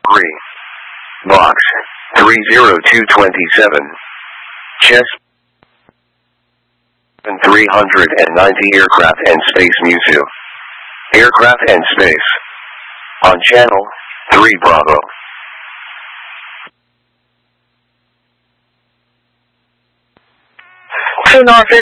3. Box 30227. Chess 390 Aircraft and Space Musu. Aircraft and Space. On channel 3 Bravo. Two North